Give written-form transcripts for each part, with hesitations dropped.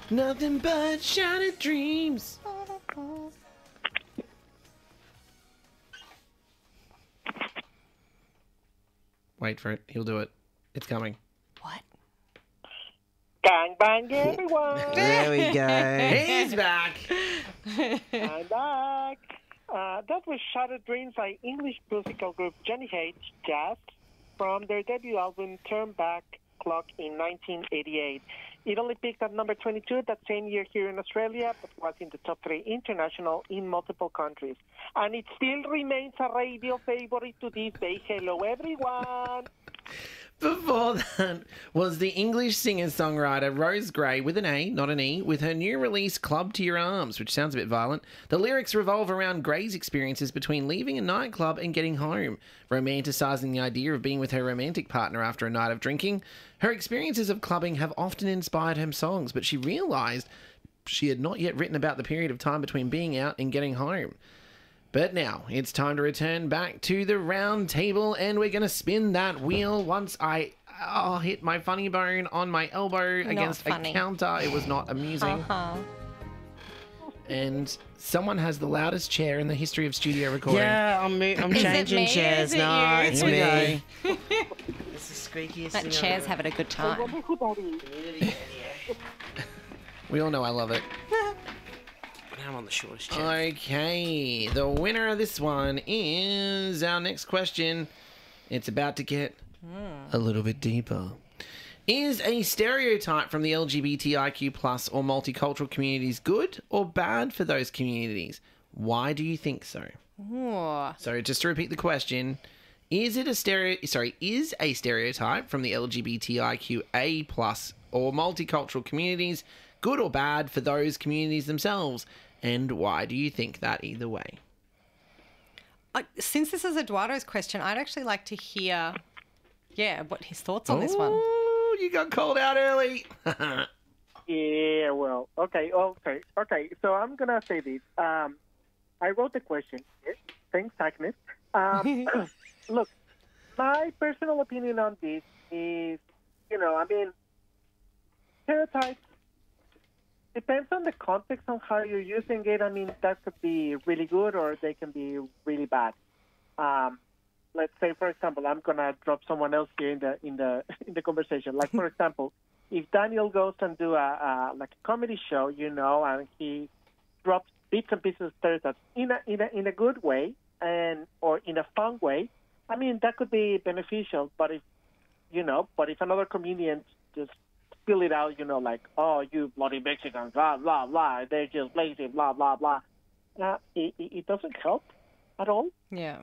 Nothing but shattered dreams. Wait for it. He'll do it. It's coming. What? Gang bang, everyone! There we go. He's back. I'm back. That was Shattered Dreams by English musical group Johnny H. Jazz from their debut album Turn Back Clock in 1988. It only peaked at number 22 that same year here in Australia, but was in the top 3 international in multiple countries. And it still remains a radio favorite to this day. Hello, everyone! Before that was the English singer-songwriter Rose Gray, with an A, not an E, with her new release Club to Your Arms, which sounds a bit violent. The lyrics revolve around Gray's experiences between leaving a nightclub and getting home, romanticising the idea of being with her romantic partner after a night of drinking. Her experiences of clubbing have often inspired her songs, but she realised she had not yet written about the period of time between being out and getting home. But now it's time to return back to the round table, and we're going to spin that wheel once I hit my funny bone on my elbow against a counter. It was not amusing. And someone has the loudest chair in the history of studio recording. Yeah, I'm changing chairs. No, it's Here we me. go. It's the squeakiest That thing chair's I've having a good I time. wonder who that is. We all know I love it. But I'm on the shortest chair. Okay, the winner of this one is our next question. It's about to get a little bit deeper. Is a stereotype from the LGBTIQ plus or multicultural communities good or bad for those communities? Why do you think so? Ooh. So just to repeat the question, is a stereotype from the LGBTIQA plus or multicultural communities good or bad for those communities themselves? And why do you think that either way? Since this is Eduardo's question, I'd actually like to hear, what his thoughts on this one. Oh, you got called out early. Yeah, well, okay. So I'm going to say this. I wrote the question. Yes. Thanks, Agnes. Look, my personal opinion on this is, stereotypes depends on the context on how you're using it. I mean, that could be really good or they can be really bad. Let's say, for example, I'm gonna drop someone else here in the conversation. Like, for example, if Daniel goes and do a comedy show, and he drops bits and pieces of stereotypes in a good way or in a fun way, I mean, that could be beneficial. But if another comedian just spill it out, like, oh, you bloody Mexicans, blah, blah, blah, they're just lazy, blah, blah, blah. It doesn't help at all. Yeah.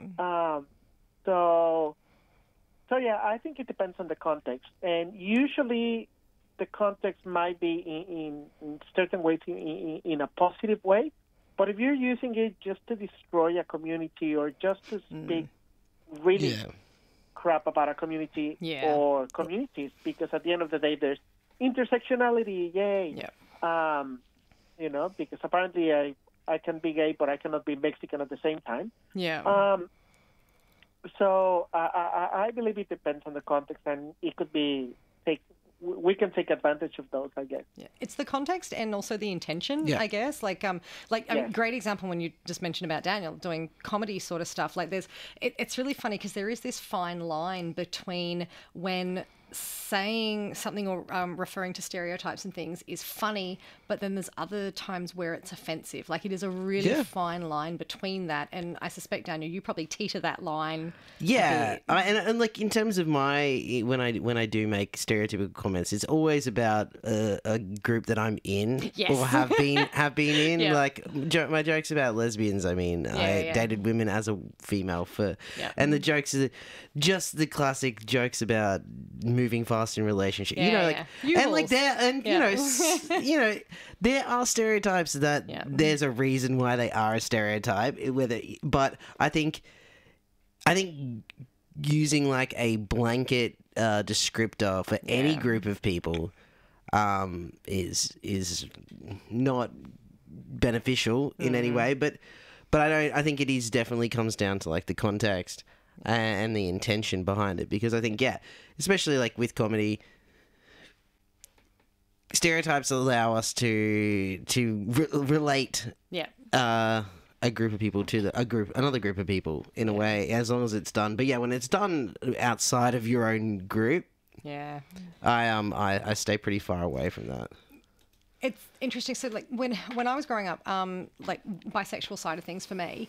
So yeah, I think it depends on the context. And usually the context might be in certain ways in a positive way. But if you're using it just to destroy a community or just to speak really crap about a community or communities, because at the end of the day, there's intersectionality, yay. Yeah. Because apparently I can be gay, but I cannot be Mexican at the same time. Yeah. So I believe it depends on the context, and it could be we can take advantage of those, I guess. Yeah. It's the context and also the intention, I guess. I mean, great example when you just mentioned about Daniel doing comedy sort of stuff. Like it's really funny because there is this fine line between when saying something or referring to stereotypes and things is funny, but then there's other times where it's offensive. Like, it is a really fine line between that, and I suspect, Daniel, you probably teeter that line. Yeah, and like in terms of when I do make stereotypical comments, it's always about a group that I'm in or have been in. Yeah. Like my jokes about lesbians. I mean, I dated women as a female and the jokes are just the classic jokes about moving fast in relationship. There are stereotypes that there's a reason why they are a stereotype. But I think using like a blanket descriptor for any group of people is not beneficial in any way. But I think it is definitely comes down to like the context and the intention behind it, because I think especially like with comedy, stereotypes allow us to relate. Yeah. A group of people to another group of people in a way, as long as it's done. But yeah, when it's done outside of your own group, I stay pretty far away from that. It's interesting. So, like when I was growing up, like bisexual side of things for me,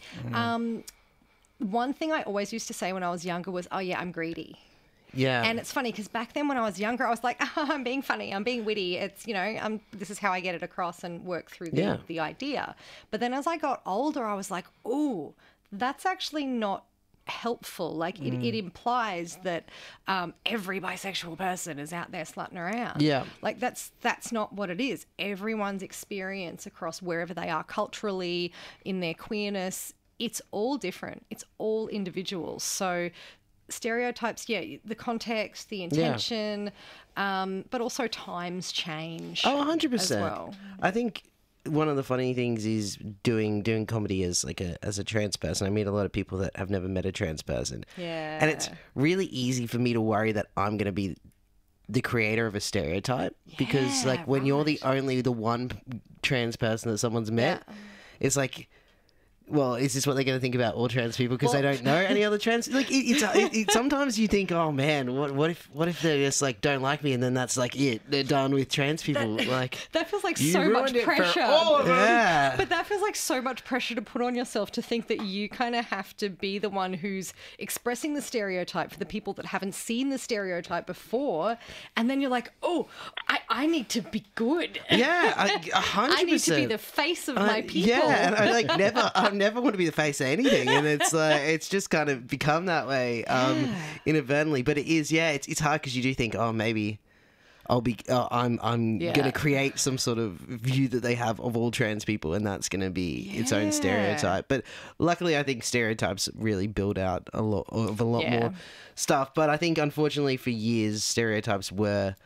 one thing I always used to say when I was younger was, "Oh yeah, I'm greedy." Yeah. And it's funny because back then when I was younger, I was like, I'm being funny, I'm being witty. It's, this is how I get it across and work through the idea. But then as I got older, I was like, oh, that's actually not helpful. Like it implies that every bisexual person is out there slutting around. Yeah. Like that's not what it is. Everyone's experience across wherever they are culturally, in their queerness, it's all different. It's all individual. So stereotypes, the context, the intention, but also times change. Oh, 100%. As well. I think one of the funny things is doing comedy as a trans person. I meet a lot of people that have never met a trans person. Yeah. And it's really easy for me to worry that I'm going to be the creator of a stereotype because like when you're the one trans person that someone's met, it's like, well, is this what they're going to think about all trans people because they don't know any other trans? Like, sometimes you think, oh man, what if they just like don't like me, and then that's like it. They're done with trans people. That feels like so much pressure. Yeah, but that feels like so much pressure to put on yourself to think that you kind of have to be the one who's expressing the stereotype for the people that haven't seen the stereotype before, and then you're like, oh, I need to be good. Yeah, 100%. I need to be the face of my people. Yeah, and I never want to be the face of anything, and it's like it's just kind of become that way inadvertently. But it is, it's hard because you do think, oh, maybe I'll be, I'm gonna create some sort of view that they have of all trans people, and that's gonna be its own stereotype. But luckily, I think stereotypes really build out a lot more stuff. But I think, unfortunately, for years, stereotypes were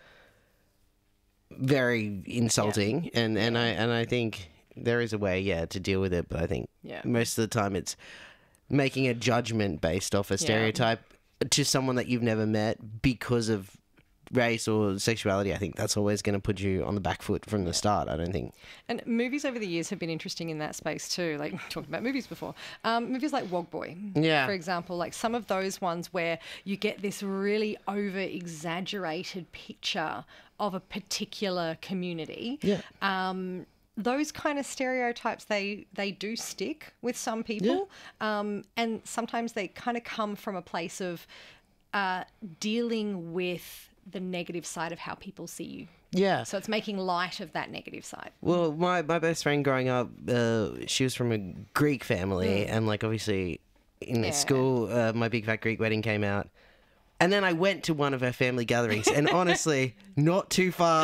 very insulting, and I think there is a way, to deal with it, but I think most of the time it's making a judgment based off a stereotype to someone that you've never met because of race or sexuality. I think that's always going to put you on the back foot from the start, I don't think. And movies over the years have been interesting in that space too, like talking about movies before. Movies like Wogboy, for example, like some of those ones where you get this really over-exaggerated picture of a particular community. Those kind of stereotypes, they do stick with some people. And sometimes they kind of come from a place of dealing with the negative side of how people see you. Yeah. So it's making light of that negative side. Well, my best friend growing up, she was from a Greek family, and like obviously in school, My Big Fat Greek Wedding came out. And then I went to one of her family gatherings, and honestly, not too far.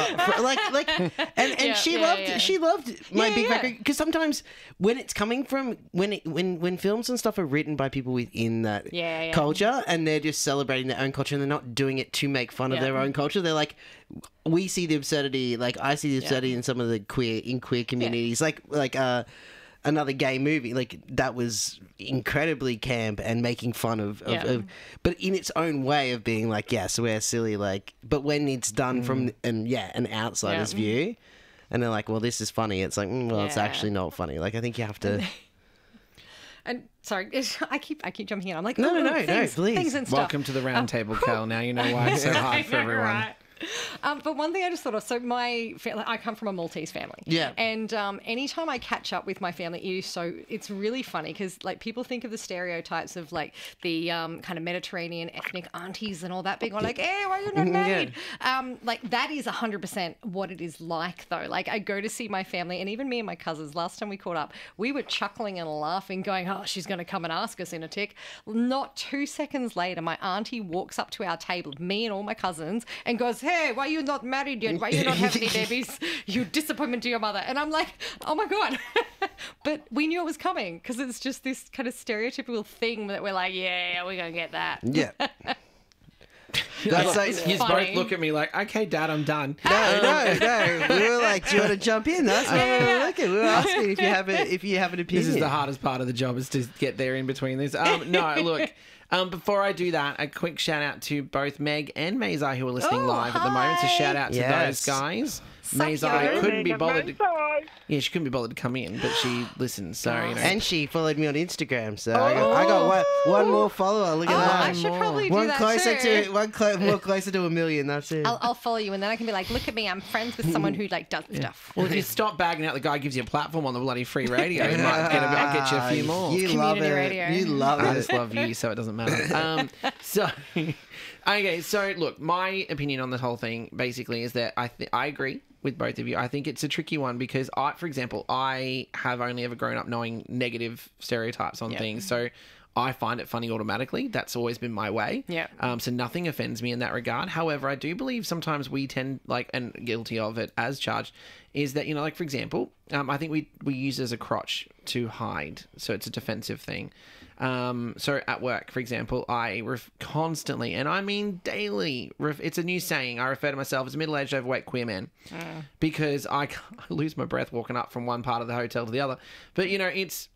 She loved My Big Fat Greek, because sometimes when it's coming from when films and stuff are written by people within that culture, and they're just celebrating their own culture, and they're not doing it to make fun of their own culture. They're like, we see the absurdity, like I see the absurdity in some of the queer communities, like another gay movie, like that was incredibly camp and making fun of but in its own way of being like, so we're silly, like, but when it's done from an outsider's view, and they're like, well, this is funny, it's like, it's actually not funny. Like, I think you have to. And sorry, I keep jumping in. I'm like, no, please. Things and stuff. Welcome to the round table, Kel. Now you know why it's so hard for everyone. Right. But one thing I just thought of, so I come from a Maltese family. Yeah. And anytime I catch up with my family, it's really funny because like people think of the stereotypes of like the kind of Mediterranean ethnic aunties and all that being on like, hey, why are you not married? Like that is 100% what it is like though. Like I go to see my family, and even me and my cousins, last time we caught up, we were chuckling and laughing going, oh, she's going to come and ask us in a tick. Not 2 seconds later, my auntie walks up to our table, me and all my cousins, and goes, hey, why are you not married yet? Why are you not having any babies? You disappointment to your mother. And I'm like, oh my God. But we knew it was coming because it's just this kind of stereotypical thing that we're like, yeah, we're going to get that. Yeah. That's like, you both look at me like, okay, Dad, I'm done. No. We were like, do you want to jump in? That's what we were looking. We were asking if you have an opinion. This is the hardest part of the job, is to get there in between this. No, look. Before I do that, a quick shout out to both Meg and Mazai who are listening live at the moment. So shout out to those guys. Mazai couldn't be bothered. Yeah, she couldn't be bothered to come in, but she listened. So and she followed me on Instagram. So I got one more follower. Look at that. I should probably do that too. More closer to 1 million. That's it. I'll follow you, and then I can be like, look at me, I'm friends with someone who does stuff. Well, if you stop bagging out, the guy gives you a platform on the bloody free radio. I'll get you a few more. You love it. Radio. You love it. I just love you, so it doesn't matter. Okay, so look, my opinion on this whole thing basically is that I agree with both of you. I think it's a tricky one because for example, I have only ever grown up knowing negative stereotypes on things, so I find it funny automatically. That's always been my way. Yeah. So nothing offends me in that regard. However, I do believe sometimes we tend, and guilty of it as charged, is that, for example, I think we use it as a crotch to hide. So it's a defensive thing. So at work, for example, I constantly, and I mean daily, it's a new saying. I refer to myself as a middle-aged, overweight queer man because I lose my breath walking up from one part of the hotel to the other. But, it's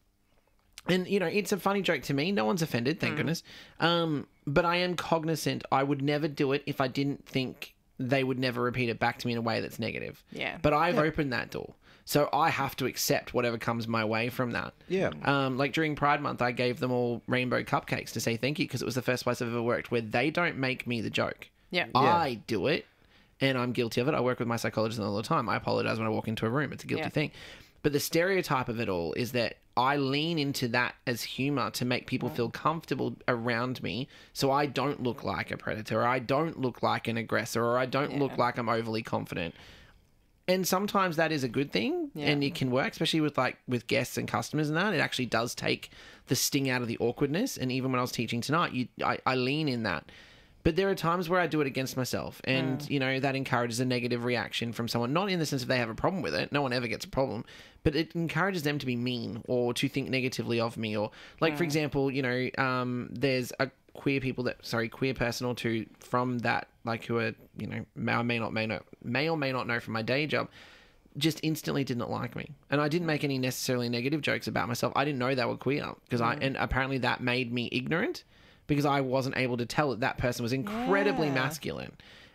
a funny joke to me. No one's offended, thank goodness. But I am cognizant I would never do it if I didn't think they would never repeat it back to me in a way that's negative. Yeah. But I've opened that door. So I have to accept whatever comes my way from that. Yeah. Like during Pride Month, I gave them all rainbow cupcakes to say thank you because it was the first place I've ever worked where they don't make me the joke. Yeah. I do it, and I'm guilty of it. I work with my psychologist all the time. I apologize when I walk into a room. It's a guilty thing. But the stereotype of it all is that I lean into that as humor to make people feel comfortable around me so I don't look like a predator, or I don't look like an aggressor, or I don't look like I'm overly confident. And sometimes that is a good thing and it can work, especially with guests and customers and that. It actually does take the sting out of the awkwardness. And even when I was teaching tonight, I lean in that. But there are times where I do it against myself and, that encourages a negative reaction from someone, not in the sense that they have a problem with it. No one ever gets a problem, but it encourages them to be mean or to think negatively of me. Or for example, there's a queer person or two from that, who are, may or may not know from my day job, just instantly did not like me. And I didn't make any necessarily negative jokes about myself. I didn't know they were queer because and apparently that made me ignorant because I wasn't able to tell that person was incredibly masculine.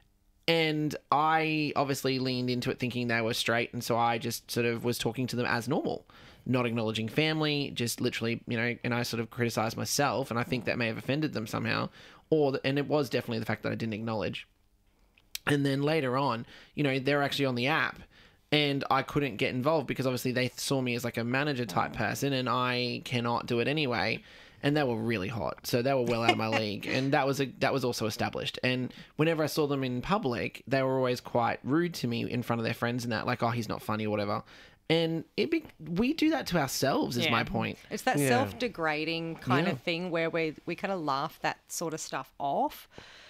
And I obviously leaned into it thinking they were straight. And so I just sort of was talking to them as normal, not acknowledging family, just literally, and I sort of criticized myself. And I think that may have offended them somehow. And it was definitely the fact that I didn't acknowledge. And then later on, they're actually on the app and I couldn't get involved because obviously they saw me as like a manager type person and I cannot do it anyway. And they were really hot. So they were well out of my league. And that was also established. And whenever I saw them in public, they were always quite rude to me in front of their friends and that, like, oh, he's not funny or whatever. And we do that to ourselves is my point. It's that self-degrading kind of thing where we kind of laugh that sort of stuff off.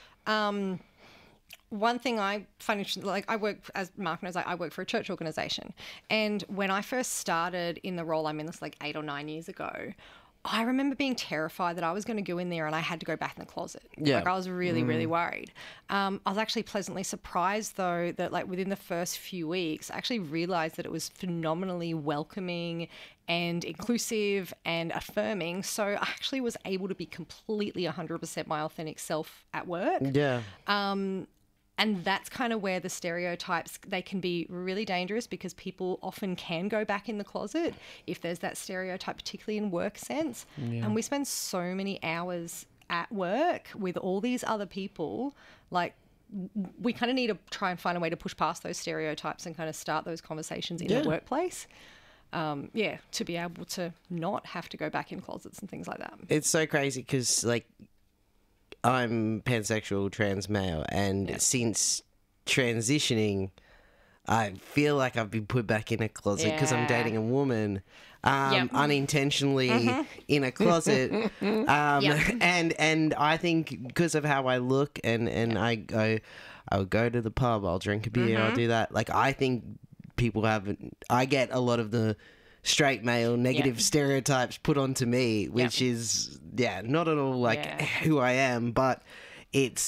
One thing I find, I work, as Mark knows, I work for a church organisation. And when I first started in the role I'm in, this 8 or 9 years ago, I remember being terrified that I was going to go in there and I had to go back in the closet. Yeah. I was really, really worried. I was actually pleasantly surprised, though, that within the first few weeks, I actually realised that it was phenomenally welcoming and inclusive and affirming. So I actually was able to be completely 100% my authentic self at work. Yeah. And that's kind of where the stereotypes, they can be really dangerous because people often can go back in the closet if there's that stereotype, particularly in work sense. Yeah. And we spend so many hours at work with all these other people, we kind of need to try and find a way to push past those stereotypes and kind of start those conversations in the workplace. To be able to not have to go back in closets and things like that. It's so crazy because, I'm pansexual, trans male, and since transitioning, I feel like I've been put back in a closet because I'm dating a woman, unintentionally in a closet. And I think because of how I look and I'll go to the pub, I'll drink a beer, I'll do that. I think people I get a lot of the straight male negative stereotypes put onto me, which is not at all who I am, but it's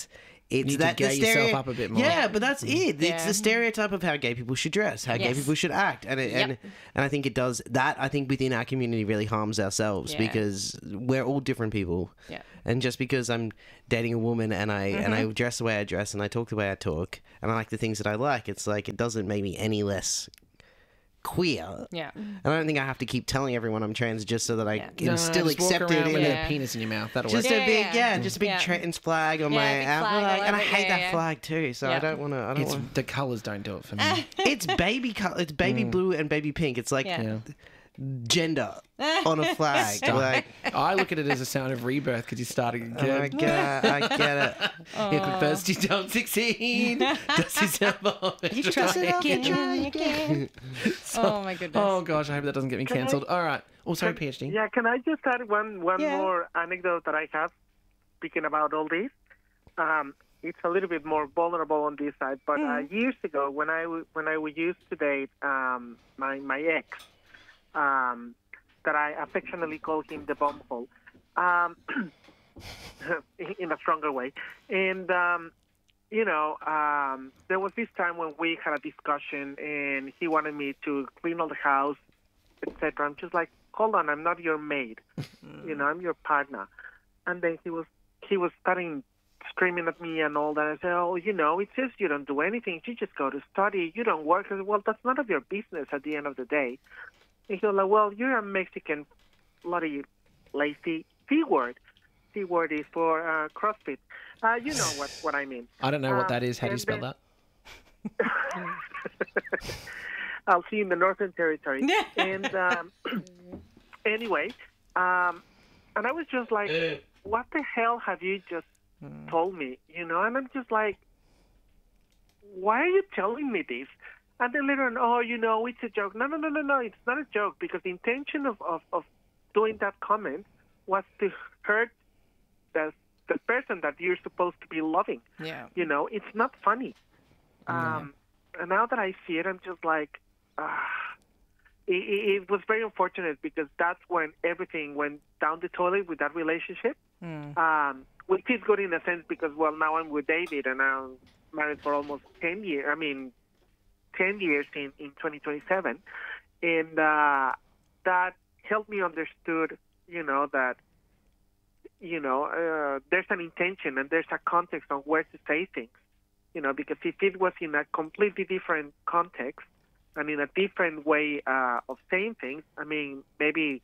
it's you that need to gay yourself up a bit more. Yeah, but that's it. Yeah. It's the stereotype of how gay people should dress, how gay people should act, and I think it does that. I think within our community really harms ourselves because we're all different people. Yeah. And just because I'm dating a woman and I dress the way I dress and I talk the way I talk and I like the things that I like, it's like it doesn't make me any less queer. Yeah. And I don't think I have to keep telling everyone I'm trans just so that I can still just walk accept around it. with a penis in your mouth. That'll Just work. just a big trans flag on my big outfit. flag And I all over it, hate that flag too, so I don't want to. The colours don't do it for me. It's baby color. It's baby blue and baby pink. It's like gender on a flag. Like, I look at it as a sign of rebirth because you're starting again. I get it. If at first you don't succeed, dust yourself off. You trust it again. Oh my goodness. Oh gosh, I hope that doesn't get me cancelled. All right. Oh, sorry, PhD. Yeah, can I just add one more anecdote that I have, speaking about all this? It's a little bit more vulnerable on this side, but years ago, when I used to date my ex, that I affectionately call him the bumhole, in a stronger way. And, there was this time when we had a discussion and he wanted me to clean all the house, etc. I'm just like, hold on, I'm not your maid. I'm your partner. And then he was starting screaming at me and all that. I said, oh, it's just you don't do anything. You just go to study. You don't work. I said, well, that's none of your business at the end of the day. And he was like, well, you're a Mexican bloody lazy C-word. C-word is for CrossFit. You know what I mean. I don't know what that is. How do you spell that? I'll see you in the Northern Territory. And anyway, and I was just like, what the hell have you just told me? And I'm just like, why are you telling me this? And then later on, it's a joke. No, it's not a joke, because the intention of doing that comment was to hurt the person that you're supposed to be loving. Yeah. It's not funny. And now that I see it, I'm just like, it was very unfortunate, because that's when everything went down the toilet with that relationship. Which is good in a sense, because, well, now I'm with David and I'm married for almost 10 years. 10 years in 2027. And that helped me understood, that, there's an intention and there's a context on where to say things, because if it was in a completely different context and in a different way of saying things, maybe,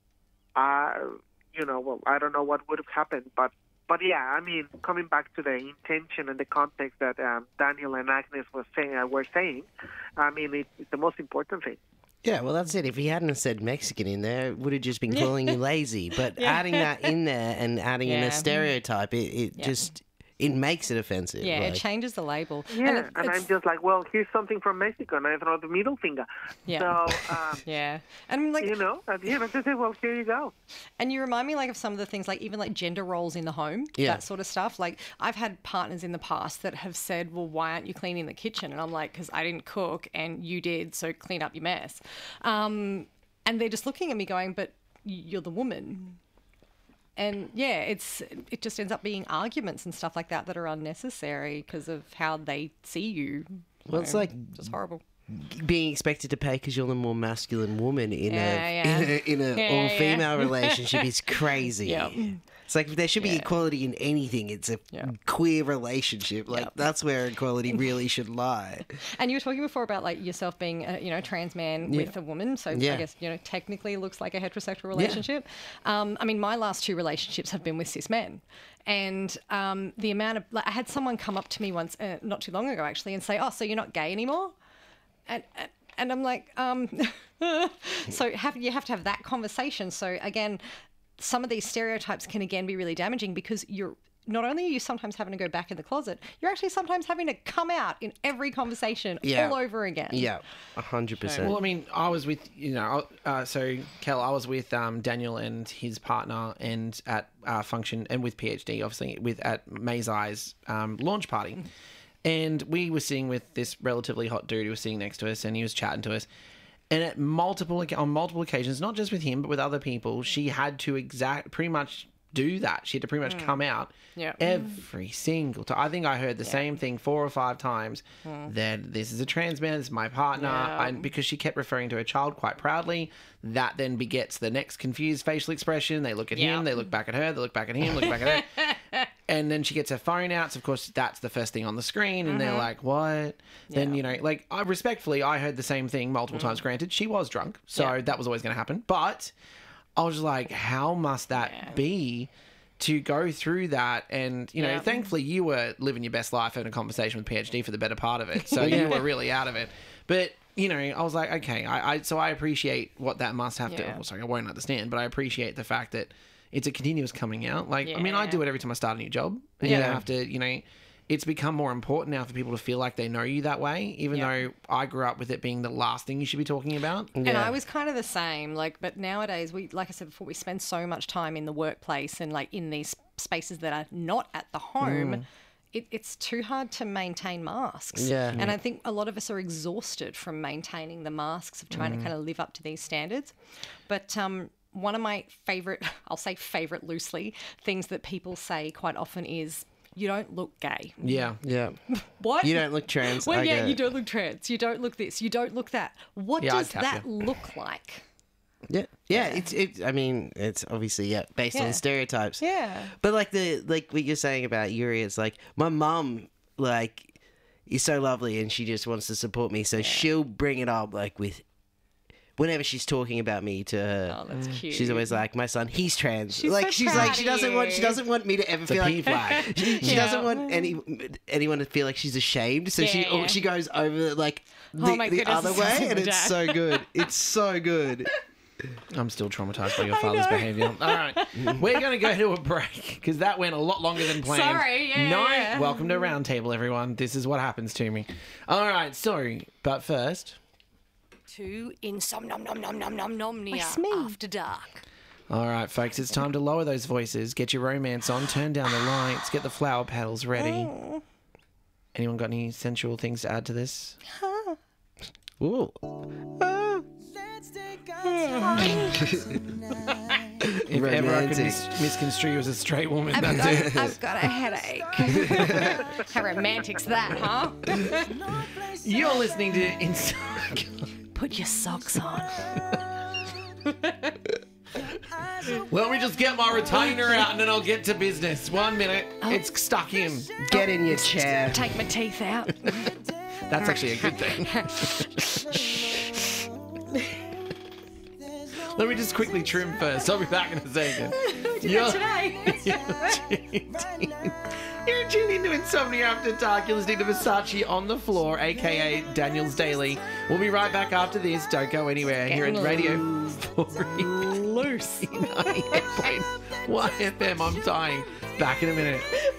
I don't know what would have happened, but yeah, coming back to the intention and the context that Daniel and Agnes were saying, it's the most important thing. Yeah, well, that's it. If he hadn't said Mexican in there, it would have just been calling you lazy. But adding that in there and adding in a stereotype, it just... It makes it offensive. Yeah, it changes the label. Yeah, and I'm just like, well, here's something from Mexico, and I throw the middle finger. Yeah. So, yeah. And at the end of the day, well, here you go. And you remind me of some of the things, even gender roles in the home, that sort of stuff. I've had partners in the past that have said, well, why aren't you cleaning the kitchen? And I'm like, because I didn't cook and you did, so clean up your mess. And they're just looking at me going, but you're the woman. And it just ends up being arguments and stuff like that are unnecessary because of how they see you. Well, it's like just horrible. Being expected to pay because you're the more masculine woman in an all-female relationship is crazy. Yeah. It's like if there should be equality in anything, it's a queer relationship. That's where equality really should lie. And you were talking before about yourself being a trans man with a woman, so I guess technically it looks like a heterosexual relationship. My last 2 relationships have been with cis men, and the amount of I had someone come up to me once, not too long ago actually, and say, "Oh, so you're not gay anymore?" And I'm like, so you have to have that conversation. So again, some of these stereotypes can again be really damaging, because you're not only are you sometimes having to go back in the closet, you're actually sometimes having to come out in every conversation all over again. Yeah, 100%. Well, I was with, so Kel, I was with Daniel and his partner and at Function, and with PhD, obviously, at May's Eyes launch party. And we were sitting with this relatively hot dude who was sitting next to us, and he was chatting to us. And on multiple occasions, not just with him, but with other people, she had to pretty much do that. She had to pretty much come out every single time. I think I heard the same thing 4 or 5 times, that this is a trans man, this is my partner. And because she kept referring to her child quite proudly, that then begets the next confused facial expression. They look at him, they look back at her, they look back at him, look back at her. And then she gets her phone out. So, of course, that's the first thing on the screen. And they're like, what? Then, you know, like, respectfully, I heard the same thing multiple times. Granted, she was drunk. So that was always going to happen. But I was like, how must that be to go through that? And, you know, thankfully you were living your best life, having a conversation with PhD for the better part of it. So you were really out of it. But, you know, I was like, okay, so I appreciate what that must have to... Well, sorry, I won't understand, but I appreciate the fact that it's a continuous coming out. Like, I mean, I do it every time I start a new job. And you have to, you know... It's become more important now for people to feel like they know you that way, even though I grew up with it being the last thing you should be talking about. And I was kind of the same. Like, but nowadays, like I said before, we spend so much time in the workplace and like in these spaces that are not at the home. It's too hard to maintain masks. And I think a lot of us are exhausted from maintaining the masks, of trying to kind of live up to these standards. But one of my favorite, I'll say favorite loosely, things that people say quite often is, you don't look gay. Yeah. What? You don't look trans. Well, you don't look trans. You don't look this. You don't look that. What does that look like? Yeah. It's. I mean, it's obviously based on stereotypes. Yeah. But like what you're saying about Yuri, it's like my mum like is so lovely and she just wants to support me, so she'll bring it up like with. Whenever she's talking about me to her, oh, that's cute. She's always like, "My son, he's trans." She's like so she's like she doesn't want me to ever feel like flag. She doesn't want anyone to feel like she's ashamed. So she goes over like the other way, and it's so good. It's so good. I'm still traumatized by your father's behaviour. All right, we're going to go to a break because that went a lot longer than planned. Sorry, welcome to Roundtable, everyone. This is what happens to me. All right, sorry, but first. To Insomnia After Dark. All right, folks, it's time to lower those voices, get your romance on, turn down the lights, get the flower petals ready. Anyone got any sensual things to add to this? Ooh. If ever I could misconstrue you as a straight woman, that's it. I've got a headache. How romantic's that, huh? You're listening to Inside. Put your socks on. Let me just get my retainer out and then I'll get to business. 1 minute. It's stuck in. Get in your chair. Take my teeth out. That's actually a good thing. Let me just quickly trim first. I'll be back in a second. You're tuned into Insomnia After Dark. You're listening to Versace on the Floor, a.k.a. Daniel's Daily. We'll be right back after this. Don't go anywhere. Here at Radio 40 Loose 98.1 FM. I'm dying. Back in a minute.